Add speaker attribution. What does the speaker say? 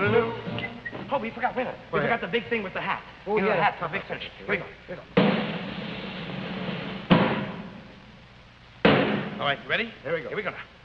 Speaker 1: blue. Oh, we forgot, wait a minute. We forgot the big thing with the hat.
Speaker 2: Oh,
Speaker 1: you know,
Speaker 2: yeah.
Speaker 1: the hat for big cinch. Here we go. All right, you ready?
Speaker 2: Here we go.
Speaker 1: Here we go now.